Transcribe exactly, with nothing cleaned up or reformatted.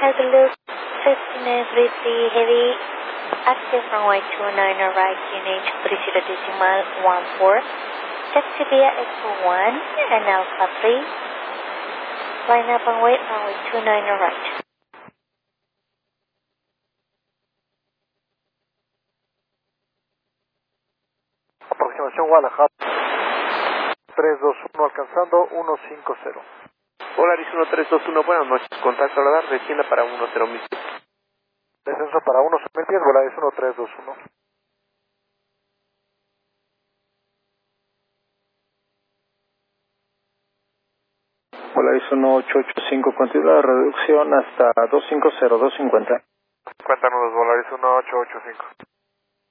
Outlook fifteen three three heavy, active runway two nine right, Q N H three zero decimal one four, taxi via Echo one and Alpha three, line up and wait runway two nine right. Aproximación Guadalajara, tres dos uno alcanzando uno cinco cero. Polaris uno tres dos uno, buenas noches, contacto radar, descienda para uno cero mil. Descenso para uno cero mil pies, Polaris uno tres dos uno. Polaris uno ocho ocho cinco, continúa la reducción hasta dos cinco cero, dos cincuenta. cincuenta nudos, Polaris uno ocho ocho cinco.